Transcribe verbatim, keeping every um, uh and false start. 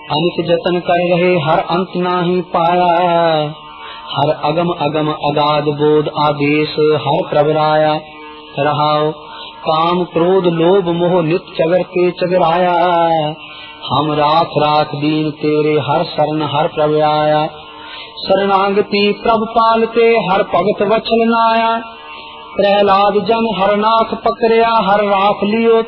अनित जतन कर रहे हर अंत नाही पाया। हर अगम अगम अगाध बोध आदेश हर प्रभराया। रहाओ काम क्रोध लोभ मोह नित चगर के चगराया। हम राख राख दीन तेरे हर शरण हर प्रभ आया। शरणागति प्रभ पालते हर भगत वचल नाया। प्रहलाद जन हर नाथ पकड़िया हर राख लियो